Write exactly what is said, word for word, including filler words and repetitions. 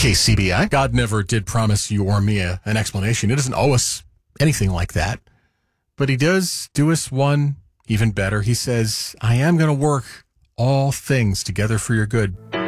K C B I. God never did promise you or me a, an explanation. He doesn't owe us anything like that. But he does do us one even better. He says, I am going to work all things together for your good.